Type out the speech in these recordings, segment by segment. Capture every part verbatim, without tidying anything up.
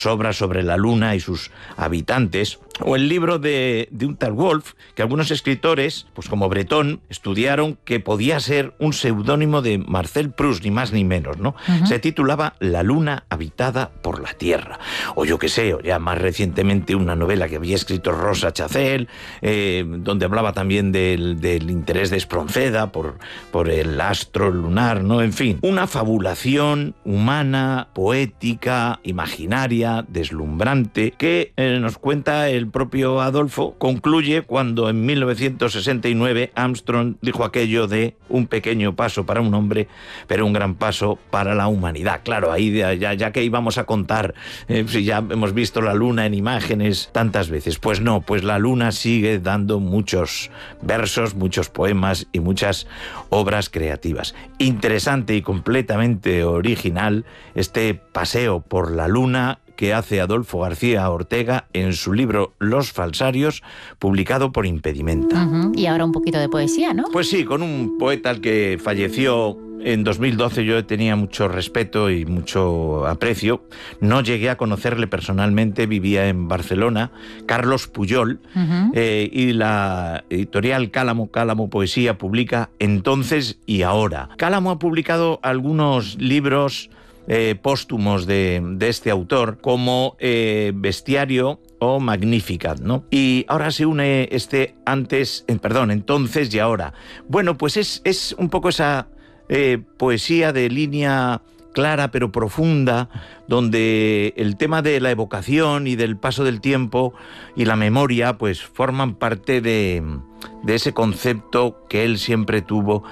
obras sobre la Luna y sus habitantes, o el libro de, de un tal Wolf, que algunos escritores, pues como Breton, estudiaron que podía ser un seudónimo de Marcel Proust, ni más ni menos, ¿no? Uh-huh. Se titulaba La Luna habitada por la Tierra. O yo qué sé, o ya más recientemente una novela que había escrito Rosa Chacel, eh, donde hablaba también del, del interés de Espronceda por, por el astro lunar, ¿no? En fin, una fabulación humana, poética, imaginaria, deslumbrante, que eh, nos cuenta el propio Adolfo. Concluye cuando en mil novecientos sesenta y nueve Armstrong dijo aquello de un pequeño paso para un hombre, pero un gran paso para la humanidad. Claro, ahí ya, ya que íbamos a contar, eh, si ya hemos visto la Luna en imágenes tantas veces, pues no, pues la Luna sigue dando muchos versos, muchos poemas y muchas obras creativas. Interesante y completamente original este paseo por la Luna que hace Adolfo García Ortega en su libro Los Falsarios, publicado por Impedimenta. Uh-huh. Y ahora un poquito de poesía, ¿no? Pues sí, con un poeta al que falleció en dos mil doce. Yo tenía mucho respeto y mucho aprecio. No llegué a conocerle personalmente, vivía en Barcelona, Carlos Puyol, uh-huh. eh, y la editorial Cálamo, Cálamo Poesía, publica Entonces y Ahora. Cálamo ha publicado algunos libros Eh, póstumos de, de este autor, como eh, Bestiario o Magnificat, ¿no? Y ahora se une este antes, eh, perdón, Entonces y Ahora. Bueno, pues es, es un poco esa eh, poesía de línea clara pero profunda, donde el tema de la evocación y del paso del tiempo y la memoria pues forman parte de, de ese concepto que él siempre tuvo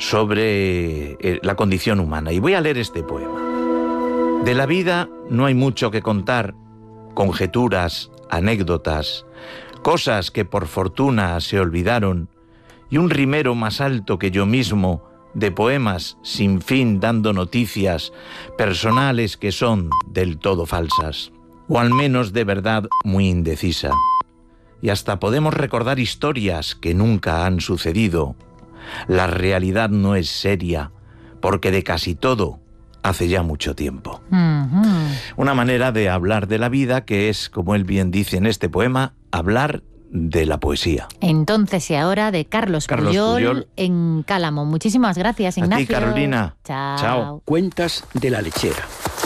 sobre eh, la condición humana. Y voy a leer este poema. De la vida no hay mucho que contar, conjeturas, anécdotas, cosas que por fortuna se olvidaron, y un rimero más alto que yo mismo, de poemas sin fin dando noticias personales que son del todo falsas, o al menos de verdad muy indecisa. Y hasta podemos recordar historias que nunca han sucedido. La realidad no es seria, porque de casi todo hace ya mucho tiempo. Uh-huh. Una manera de hablar de la vida que es, como él bien dice en este poema, hablar de la poesía. Entonces y Ahora, de Carlos, Carlos Puyol, Puyol, en Cálamo. Muchísimas gracias, Ignacio. A ti, Carolina. Chao. Chao. Cuentas de la lechera.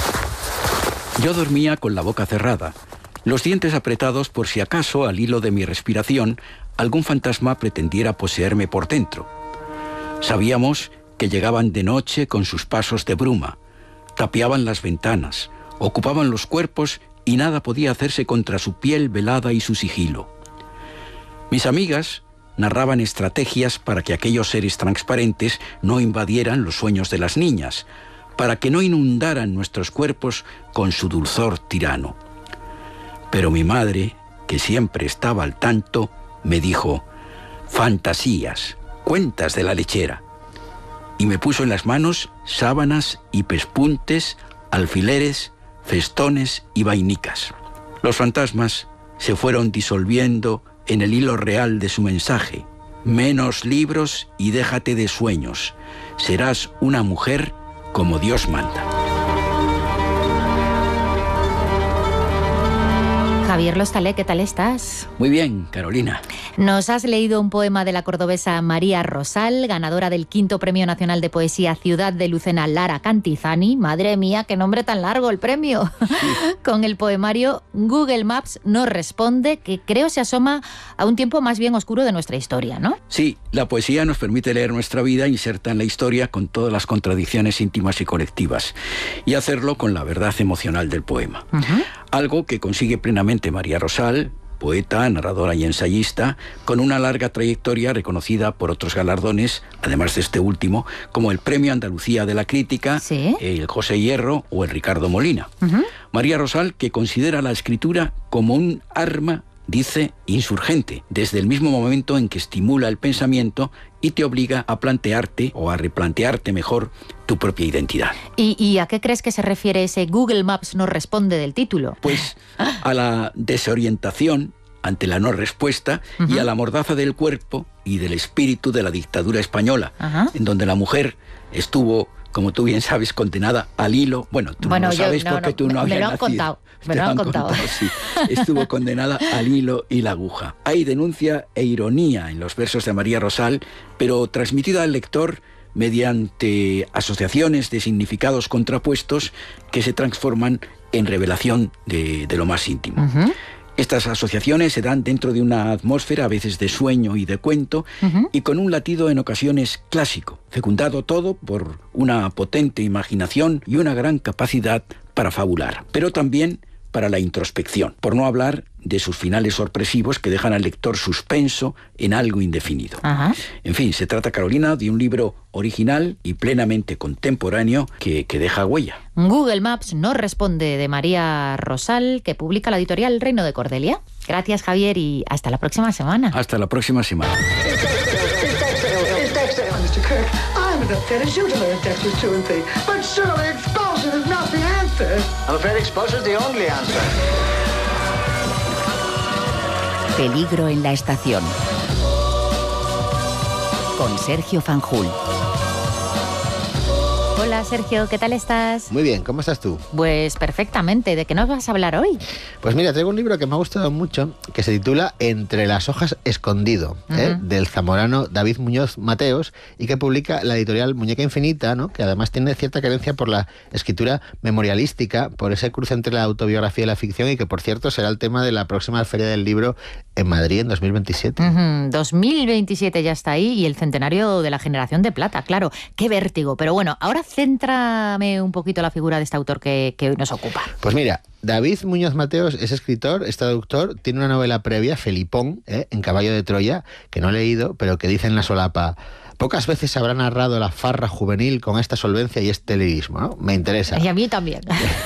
Yo dormía con la boca cerrada, los dientes apretados por si acaso, al hilo de mi respiración, algún fantasma pretendiera poseerme por dentro. Sabíamos que llegaban de noche con sus pasos de bruma, tapiaban las ventanas, ocupaban los cuerpos y nada podía hacerse contra su piel velada y su sigilo. Mis amigas narraban estrategias para que aquellos seres transparentes no invadieran los sueños de las niñas, para que no inundaran nuestros cuerpos con su dulzor tirano. Pero mi madre, que siempre estaba al tanto, me dijo: fantasías, cuentas de la lechera. Y me puso en las manos sábanas y pespuntes, alfileres, festones y vainicas. Los fantasmas se fueron disolviendo en el hilo real de su mensaje. Menos libros y déjate de sueños. Serás una mujer como Dios manda. Javier Lostalé, ¿qué tal estás? Muy bien, Carolina. Nos has leído un poema de la cordobesa María Rosal, ganadora del quinto Premio Nacional de Poesía Ciudad de Lucena Lara Cantizani. Madre mía, qué nombre tan largo el premio. Sí. Con el poemario Google Maps no responde, que creo se asoma a un tiempo más bien oscuro de nuestra historia, ¿no? Sí, la poesía nos permite leer nuestra vida inserta en la historia con todas las contradicciones íntimas y colectivas, y hacerlo con la verdad emocional del poema. Uh-huh. Algo que consigue plenamente María Rosal, poeta, narradora y ensayista, con una larga trayectoria reconocida por otros galardones, además de este último, como el Premio Andalucía de la Crítica, ¿sí?, el José Hierro o el Ricardo Molina. Uh-huh. María Rosal, que considera la escritura como un arma, dice, insurgente, desde el mismo momento en que estimula el pensamiento y te obliga a plantearte, o a replantearte mejor, tu propia identidad. ¿Y, y a qué crees que se refiere ese Google Maps no responde del título? Pues a la desorientación ante la no respuesta, uh-huh, y a la mordaza del cuerpo y del espíritu de la dictadura española, uh-huh, en donde la mujer estuvo como tú bien sabes, condenada al hilo. Bueno, tú bueno, no lo sabes yo, no, porque no, tú no me, habías me lo han nacido. contado, me Te lo han han contado. contado, sí. Estuvo condenada al hilo y la aguja. Hay denuncia e ironía en los versos de María Rosal, pero transmitida al lector mediante asociaciones de significados contrapuestos que se transforman en revelación de, de lo más íntimo. Uh-huh. Estas asociaciones se dan dentro de una atmósfera a veces de sueño y de cuento, uh-huh, y con un latido en ocasiones clásico, fecundado todo por una potente imaginación y una gran capacidad para fabular, pero también para la introspección, por no hablar de sus finales sorpresivos que dejan al lector suspenso en algo indefinido. Uh-huh. En fin, se trata, Carolina, de un libro original y plenamente contemporáneo que, que deja huella. Google Maps no responde, de María Rosal, que publica la editorial Reino de Cordelia. Gracias, Javier, y hasta la próxima semana. Hasta la próxima semana. Peligro en la estación. Con Sergio Fanjul. Hola, Sergio, ¿qué tal estás? Muy bien, ¿cómo estás tú? Pues perfectamente. ¿De qué nos vas a hablar hoy? Pues mira, traigo un libro que me ha gustado mucho, que se titula Entre las hojas escondido, uh-huh, ¿eh? del zamorano David Muñoz Mateos, y que publica la editorial Muñeca Infinita, ¿no? Que además tiene cierta carencia por la escritura memorialística, por ese cruce entre la autobiografía y la ficción, y que, por cierto, será el tema de la próxima Feria del Libro en Madrid en dos mil veintisiete. Uh-huh. dos mil veintisiete ya está ahí, y el centenario de la generación de plata, claro. ¡Qué vértigo! Pero bueno, ahora céntrame un poquito la figura de este autor que, que hoy nos ocupa. Pues mira, David Muñoz Mateos es escritor, es traductor, tiene una novela previa, Felipón, ¿eh? en Caballo de Troya, que no he leído, pero que dice en la solapa: pocas veces se habrá narrado la farra juvenil con esta solvencia y este lirismo, ¿no? Me interesa. Y a mí también.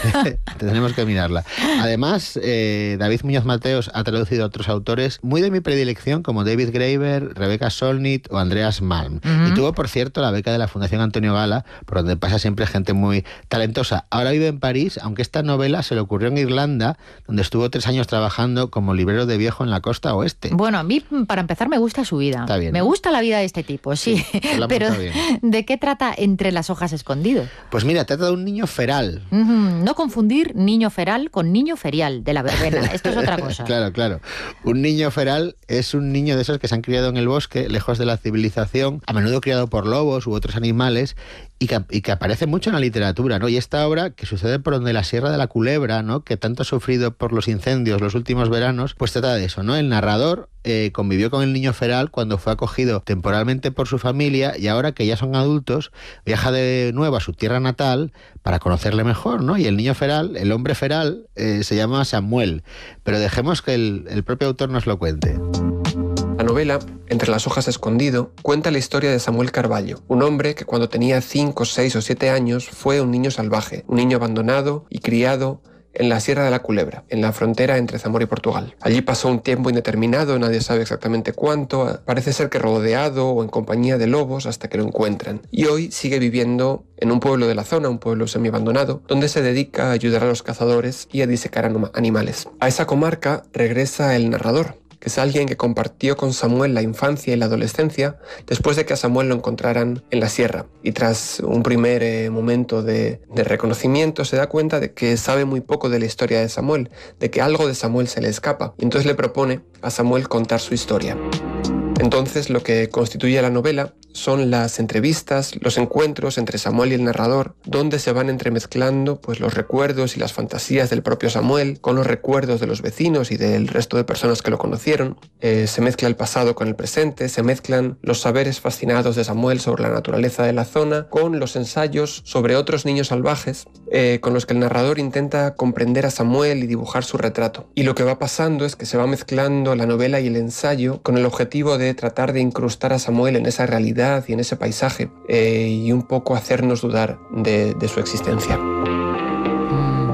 Tenemos que mirarla. Además, eh, David Muñoz Mateos ha traducido a otros autores muy de mi predilección, como David Graeber, Rebecca Solnit o Andreas Malm. Uh-huh. Y tuvo, por cierto, la beca de la Fundación Antonio Gala, por donde pasa siempre gente muy talentosa. Ahora vive en París, aunque esta novela se le ocurrió en Irlanda, donde estuvo tres años trabajando como librero de viejo en la costa oeste. Bueno, a mí, para empezar, me gusta su vida. Está bien, me ¿no? gusta la vida de este tipo, sí. sí pero, ¿de qué trata Entre las hojas escondido? Pues mira, trata de un niño feral. Uh-huh. No confundir niño feral con niño ferial, de la verbena. Esto es otra cosa. Claro, claro. Un niño feral es un niño de esos que se han criado en el bosque, lejos de la civilización, a menudo criado por lobos u otros animales, y que, y que aparece mucho en la literatura, ¿no? Y esta obra, que sucede por donde la Sierra de la Culebra, ¿no? Que tanto ha sufrido por los incendios los últimos veranos, pues trata de eso, ¿no? El narrador eh, convivió con el niño feral cuando fue acogido temporalmente por su familia, y ahora que ya son adultos, viaja de nuevo a su tierra natal para conocerle mejor, ¿no? Y el niño feral, el hombre feral, eh, se llama Samuel, pero dejemos que el, el propio autor nos lo cuente. La novela, Entre las hojas escondido, cuenta la historia de Samuel Carballo, un hombre que cuando tenía cinco, seis o siete años fue un niño salvaje, un niño abandonado y criado en la Sierra de la Culebra, en la frontera entre Zamora y Portugal. Allí pasó un tiempo indeterminado, nadie sabe exactamente cuánto, parece ser que rodeado o en compañía de lobos hasta que lo encuentran. Y hoy sigue viviendo en un pueblo de la zona, un pueblo semiabandonado, donde se dedica a ayudar a los cazadores y a disecar animales. A esa comarca regresa el narrador, que es alguien que compartió con Samuel la infancia y la adolescencia después de que a Samuel lo encontraran en la sierra. Y tras un primer eh, momento de, de reconocimiento se da cuenta de que sabe muy poco de la historia de Samuel, de que algo de Samuel se le escapa, y entonces le propone a Samuel contar su historia. Entonces lo que constituye la novela son las entrevistas, los encuentros entre Samuel y el narrador, donde se van entremezclando pues, los recuerdos y las fantasías del propio Samuel con los recuerdos de los vecinos y del resto de personas que lo conocieron. Eh, se mezcla el pasado con el presente, se mezclan los saberes fascinados de Samuel sobre la naturaleza de la zona con los ensayos sobre otros niños salvajes, eh, con los que el narrador intenta comprender a Samuel y dibujar su retrato. Y lo que va pasando es que se va mezclando la novela y el ensayo con el objetivo de tratar de incrustar a Samuel en esa realidad y en ese paisaje eh, y un poco hacernos dudar de, de su existencia. Mm-hmm.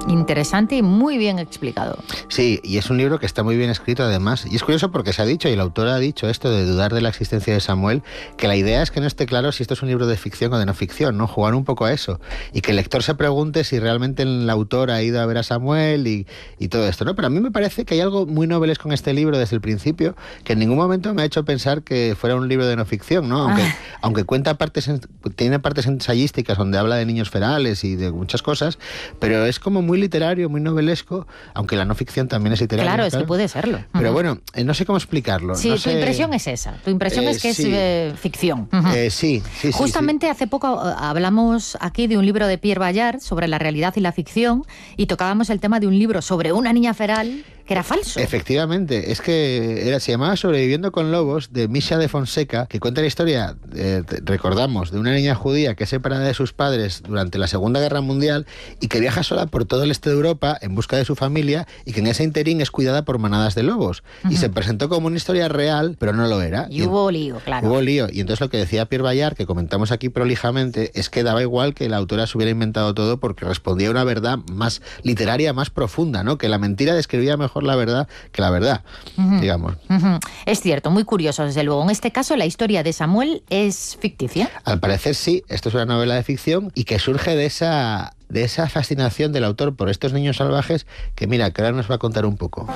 Interesante y muy bien explicado. Sí, y es un libro que está muy bien escrito además. Y es curioso porque se ha dicho, y el autor ha dicho esto de dudar de la existencia de Samuel, que la idea es que no esté claro si esto es un libro de ficción o de no ficción, ¿no? Jugar un poco a eso. Y que el lector se pregunte si realmente el autor ha ido a ver a Samuel y, y todo esto, ¿no? Pero a mí me parece que hay algo muy novelesco con este libro desde el principio, que en ningún momento me ha hecho pensar que fuera un libro de no ficción, ¿no? Aunque, ah. aunque cuenta partes, tiene partes ensayísticas donde habla de niños ferales y de muchas cosas, pero es como muy literario, muy novelesco, aunque la no ficción también es literaria. Claro, claro. es que puede serlo. Pero uh-huh. bueno, eh, no sé cómo explicarlo. Sí, no tu sé... impresión es esa. Tu impresión eh, es que sí. es eh, ficción. Uh-huh. Eh, sí, sí, sí. Justamente sí. hace poco hablamos aquí de un libro de Pierre Bayard sobre la realidad y la ficción y tocábamos el tema de un libro sobre una niña feral que era falso. Efectivamente, es que era, se llamaba Sobreviviendo con lobos, de Misha de Fonseca, que cuenta la historia, eh, recordamos, de una niña judía que es separada de sus padres durante la Segunda Guerra Mundial y que viaja sola por todo el este de Europa en busca de su familia y que en ese interín es cuidada por manadas de lobos. Uh-huh. Y se presentó como una historia real, pero no lo era. Y, y hubo lío, claro. Hubo lío. Y entonces lo que decía Pierre Bayard, que comentamos aquí prolijamente, es que daba igual que la autora se hubiera inventado todo porque respondía a una verdad más literaria, más profunda, ¿no? Que la mentira describía mejor la verdad que la verdad, uh-huh. digamos. Uh-huh. Es cierto, muy curioso, desde luego. En este caso, la historia de Samuel es ficticia. Al parecer sí, esto es una novela de ficción y que surge de esa, de esa fascinación del autor por estos niños salvajes que, mira, que ahora nos va a contar un poco.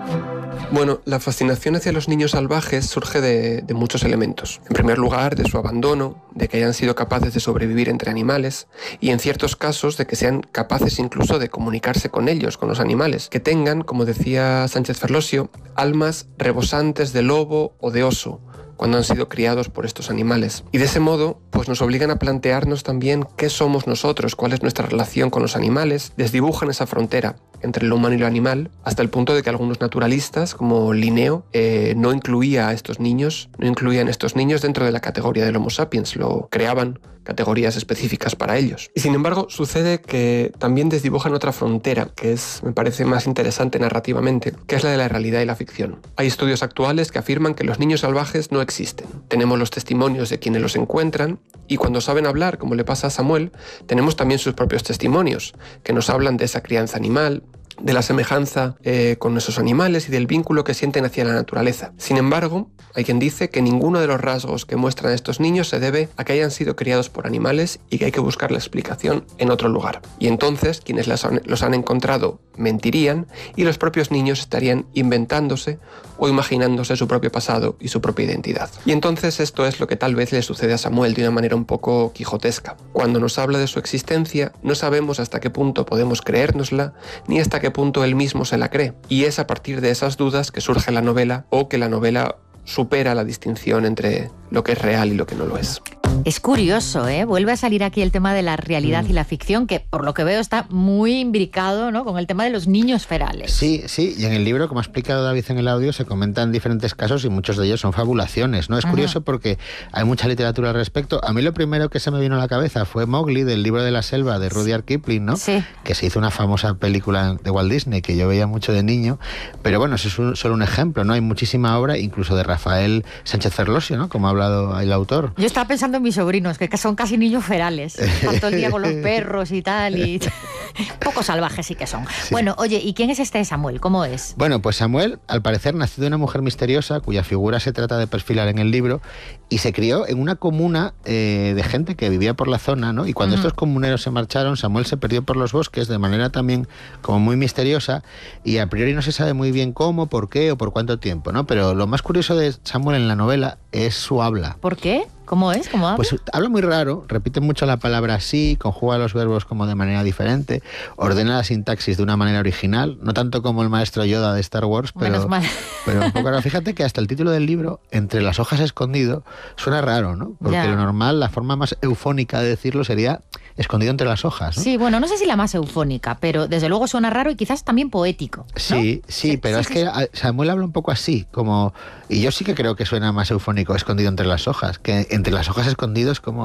Bueno, la fascinación hacia los niños salvajes surge de, de muchos elementos. En primer lugar, de su abandono, de que hayan sido capaces de sobrevivir entre animales y en ciertos casos de que sean capaces incluso de comunicarse con ellos, con los animales, que tengan, como decía Sánchez Ferlosio, almas rebosantes de lobo o de oso, cuando han sido criados por estos animales. Y de ese modo, pues nos obligan a plantearnos también qué somos nosotros, cuál es nuestra relación con los animales, desdibujan esa frontera entre lo humano y lo animal, hasta el punto de que algunos naturalistas, como Linneo, eh, no incluía a estos niños, no incluían a estos niños dentro de la categoría del Homo sapiens, lo creaban categorías específicas para ellos. Y sin embargo, sucede que también desdibujan otra frontera, que es, me parece más interesante narrativamente, que es la de la realidad y la ficción. Hay estudios actuales que afirman que los niños salvajes no existen. Tenemos los testimonios de quienes los encuentran y cuando saben hablar, como le pasa a Samuel, tenemos también sus propios testimonios, que nos hablan de esa crianza animal, de la semejanza eh, con esos animales y del vínculo que sienten hacia la naturaleza. Sin embargo, hay quien dice que ninguno de los rasgos que muestran estos niños se debe a que hayan sido criados por animales y que hay que buscar la explicación en otro lugar. Y entonces, quienes los han, los han encontrado mentirían y los propios niños estarían inventándose o imaginándose su propio pasado y su propia identidad. Y entonces esto es lo que tal vez le sucede a Samuel de una manera un poco quijotesca. Cuando nos habla de su existencia, no sabemos hasta qué punto podemos creérnosla, ni hasta qué punto él mismo se la cree. Y es a partir de esas dudas que surge la novela o que la novela supera la distinción entre lo que es real y lo que no lo es. Es curioso, ¿eh? Vuelve a salir aquí el tema de la realidad mm. y la ficción, que por lo que veo está muy imbricado, ¿no?, con el tema de los niños ferales. Sí, sí, y en el libro, como ha explicado David en el audio, se comentan diferentes casos y muchos de ellos son fabulaciones, ¿no? Es curioso uh-huh. porque hay mucha literatura al respecto. A mí lo primero que se me vino a la cabeza fue Mowgli, del libro de la selva de Rudyard Kipling, ¿no? Sí. Que se hizo una famosa película de Walt Disney que yo veía mucho de niño, pero bueno, eso es un, solo un ejemplo, ¿no? Hay muchísima obra, incluso de Rafael Sánchez Ferlosio, ¿no?, como ha hablado el autor. Yo estaba pensando en mis sobrinos, que son casi niños ferales, están todo el día con los perros y tal, y poco salvajes sí que son. Sí. Bueno, oye, ¿y quién es este Samuel? ¿Cómo es? Bueno, pues Samuel, al parecer, nació de una mujer misteriosa, cuya figura se trata de perfilar en el libro, y se crió en una comuna eh, de gente que vivía por la zona, ¿no? Y cuando uh-huh. estos comuneros se marcharon, Samuel se perdió por los bosques de manera también como muy misteriosa, y a priori no se sabe muy bien cómo, por qué o por cuánto tiempo, ¿no? Pero lo más curioso de Samuel en la novela es su habla. ¿Por qué? ¿Cómo es? ¿Cómo habla? Pues habla muy raro, repite mucho la palabra sí, conjuga los verbos como de manera diferente, ordena la sintaxis de una manera original, no tanto como el maestro Yoda de Star Wars, pero, pero un poco raro. Fíjate que hasta el título del libro, Entre las hojas escondido, suena raro, ¿no? Porque ya. Lo normal, la forma más eufónica de decirlo sería escondido entre las hojas, ¿no? Sí, bueno, no sé si la más eufónica, pero desde luego suena raro y quizás también poético, ¿no? Sí, sí, sí, pero sí, es sí, que sí. Samuel habla un poco así, como... Y yo sí que creo que suena más eufónico escondido entre las hojas, que entre las hojas escondidos como...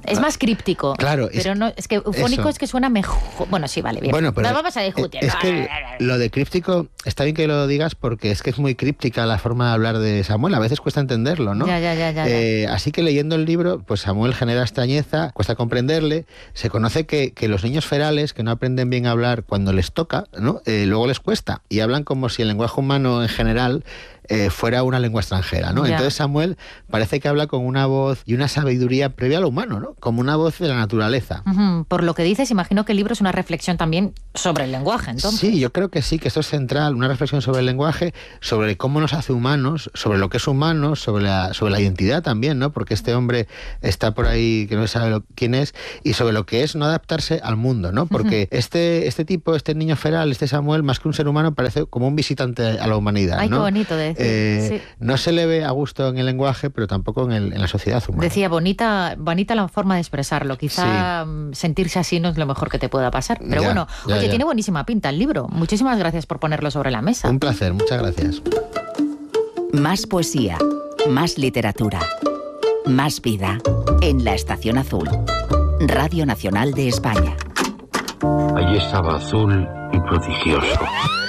Es más críptico. Claro. Pero es, no, es que eufónico eso. es que suena mejor. Bueno, sí, vale, bien. Bueno, pero no vamos a discutir. Es que lo de críptico, está bien que lo digas porque es que es muy críptica la forma de hablar de Samuel. A veces cuesta entenderlo, ¿no? Ya, ya, ya, ya, eh, así que leyendo el libro, pues Samuel genera extrañeza, cuesta comprenderle. Se conoce que, que los niños ferales, que no aprenden bien a hablar cuando les toca, ¿no? Eh, luego les cuesta. Y hablan como si el lenguaje humano en general Eh, fuera una lengua extranjera, ¿no? Ya. Entonces Samuel parece que habla con una voz y una sabiduría previa a lo humano, ¿no? Como una voz de la naturaleza. Uh-huh. Por lo que dices, imagino que el libro es una reflexión también sobre el lenguaje, entonces. Sí, yo creo que sí, que esto es central, una reflexión sobre el lenguaje, sobre cómo nos hace humanos, sobre lo que es humano, sobre la, sobre la identidad también, ¿no? Porque este hombre está por ahí que no sabe lo, quién es, y sobre lo que es no adaptarse al mundo, ¿no? Porque uh-huh. este, este tipo, este niño feral, este Samuel, más que un ser humano, parece como un visitante a la humanidad, Ay, ¿no? qué bonito de decir. Eh, sí. No se le ve a gusto en el lenguaje, pero tampoco en, el, en la sociedad humana. Decía, bonita, bonita la forma de expresarlo. Quizá sí. sentirse así no es lo mejor que te pueda pasar. Pero ya, bueno, ya, oye, ya. tiene buenísima pinta el libro. Muchísimas gracias por ponerlo sobre la mesa. Un placer, muchas gracias. Más poesía, más literatura, más vida en La Estación Azul. Radio Nacional de España. Allí estaba azul y prodigioso.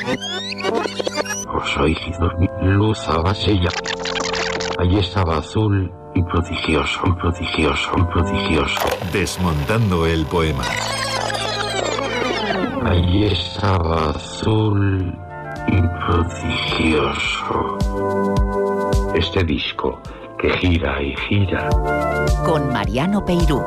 Os oí dormir, luz abasella. Allí estaba azul y prodigioso, prodigioso, prodigioso. Desmontando el poema. Allí estaba azul y prodigioso. Este disco que gira y gira. Con Mariano Peirú.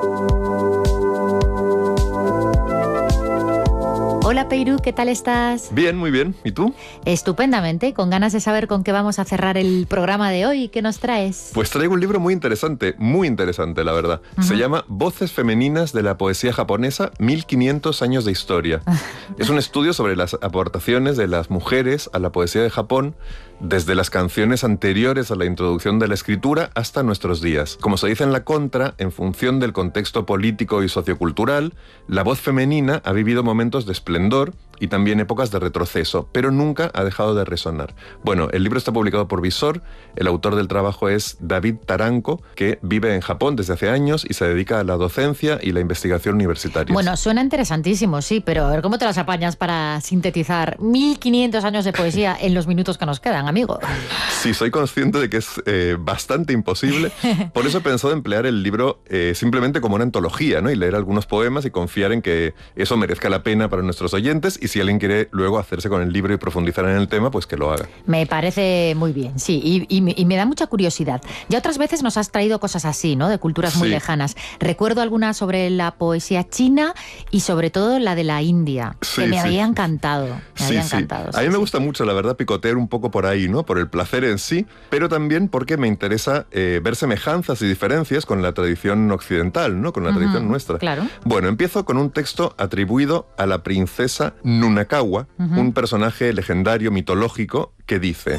Hola Peirú, ¿qué tal estás? Bien, muy bien. ¿Y tú? Estupendamente, con ganas de saber con qué vamos a cerrar el programa de hoy. ¿Qué nos traes? Pues traigo un libro muy interesante, muy interesante, la verdad. Uh-huh. Se llama Voces femeninas de la poesía japonesa, mil quinientos años de historia. Es un estudio sobre las aportaciones de las mujeres a la poesía de Japón, desde las canciones anteriores a la introducción de la escritura hasta nuestros días. Como se dice en la contra, en función del contexto político y sociocultural, la voz femenina ha vivido momentos de esplendor y también épocas de retroceso, pero nunca ha dejado de resonar. Bueno, el libro está publicado por Visor, el autor del trabajo es David Taranco, que vive en Japón desde hace años y se dedica a la docencia y la investigación universitaria. Bueno, suena interesantísimo, sí, pero a ver cómo te las apañas para sintetizar mil quinientos años de poesía en los minutos que nos quedan, amigo. Sí, soy consciente de que es eh, bastante imposible, por eso he pensado emplear el libro eh, simplemente como una antología, ¿no? Y leer algunos poemas y confiar en que eso merezca la pena para nuestros oyentes, y si alguien quiere luego hacerse con el libro y profundizar en el tema, pues que lo haga. Me parece muy bien, sí, y, y, y me da mucha curiosidad. Ya otras veces nos has traído cosas así, ¿no? De culturas muy sí. lejanas. Recuerdo alguna sobre la poesía china y sobre todo la de la India, sí, que me sí. había encantado. Me sí, había sí. encantado. A mí sí, me sí. gusta mucho, la verdad, picotear un poco por ahí, ¿no? Por el placer en sí, pero también porque me interesa eh, ver semejanzas y diferencias con la tradición occidental, ¿no? Con la uh-huh, tradición nuestra. Claro. Bueno, empiezo con un texto atribuido a la princesa Nunakawa, uh-huh. un personaje legendario mitológico que dice: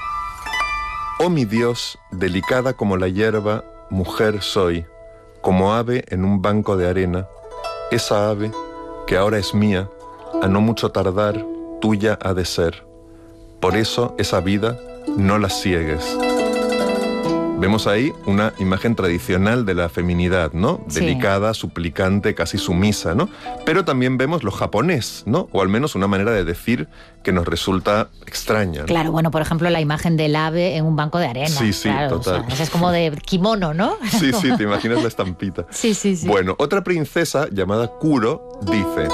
«Oh mi Dios, delicada como la hierba, mujer soy, como ave en un banco de arena, esa ave que ahora es mía, a no mucho tardar, tuya ha de ser. Por eso esa vida no la ciegues». Vemos ahí una imagen tradicional de la feminidad, ¿no? Sí. Delicada, suplicante, casi sumisa, ¿no? Pero también vemos lo japonés, ¿no? O al menos una manera de decir que nos resulta extraña, ¿no? Claro, bueno, por ejemplo, la imagen del ave en un banco de arena. Sí, sí, claro, total. O sea, esa es como de kimono, ¿no? Sí, sí, te imaginas la estampita. Sí, sí, sí. Bueno, otra princesa llamada Kuro dice: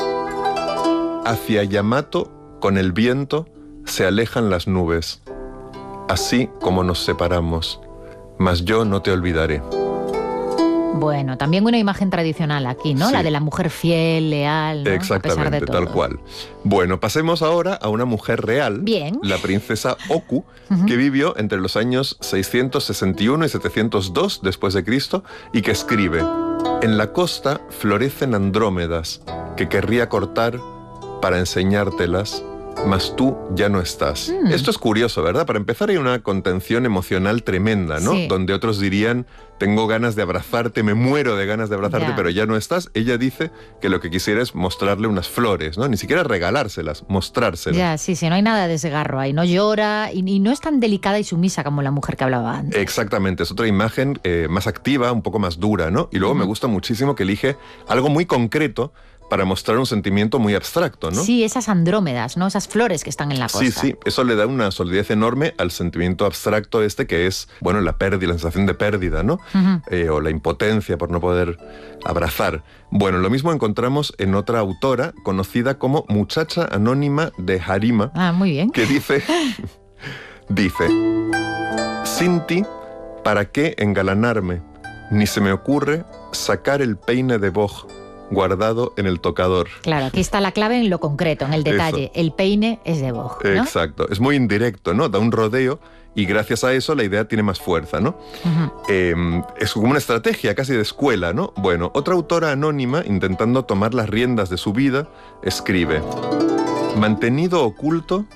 «Hacia Yamato, con el viento, se alejan las nubes, así como nos separamos. Mas yo no te olvidaré». Bueno, también una imagen tradicional aquí, ¿no? Sí. La de la mujer fiel, leal, ¿no? Exactamente, a pesar de todo. Tal cual. Bueno, pasemos ahora a una mujer real. Bien. La princesa Oku, uh-huh. que vivió entre los años seiscientos sesenta y uno y setecientos dos después de Cristo, y que escribe: «En la costa florecen andrómedas, que querría cortar para enseñártelas, mas tú ya no estás. Mm. Esto es curioso, ¿verdad? Para empezar hay una contención emocional tremenda, ¿no? Sí. Donde otros dirían, tengo ganas de abrazarte, me muero de ganas de abrazarte, Ya. pero ya no estás. Ella dice que lo que quisiera es mostrarle unas flores, ¿no? Ni siquiera regalárselas, mostrárselas. Ya, sí, sí, no hay nada de desgarro ahí, no llora y, y no es tan delicada y sumisa como la mujer que hablaba antes. Exactamente, es otra imagen eh, más activa, un poco más dura, ¿no? Y luego Ujú. me gusta muchísimo que elige algo muy concreto para mostrar un sentimiento muy abstracto, ¿no? Sí, esas andrómedas, ¿no? Esas flores que están en la costa. Sí, sí, eso le da una solidez enorme al sentimiento abstracto este que es, bueno, la pérdida, la sensación de pérdida, ¿no? Ujú. Eh, o la impotencia por no poder abrazar. Bueno, lo mismo encontramos en otra autora conocida como Muchacha Anónima de Harima, Ah, muy bien. que dice, dice, sin ti, ¿para qué engalanarme? Ni se me ocurre sacar el peine de boj guardado en el tocador. Claro, aquí está la clave en lo concreto, en el detalle. El peine es de Boj, ¿no? Exacto, es muy indirecto, ¿no? Da un rodeo y gracias a eso la idea tiene más fuerza, ¿no? Ujú. Eh, es como una estrategia casi de escuela, ¿no? Bueno, otra autora anónima, intentando tomar las riendas de su vida, escribe: mantenido oculto